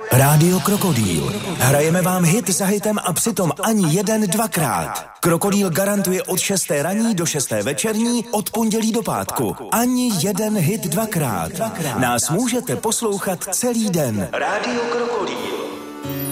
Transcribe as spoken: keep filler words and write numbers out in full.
Rádio Krokodýl. Hrajeme vám hit za hitem a přitom ani jeden dvakrát. Krokodýl garantuje od šesté ranní do šesté večerní, od pondělí do pátku. Ani jeden hit dvakrát. Nás můžete poslouchat celý den. Rádio Krokodýl.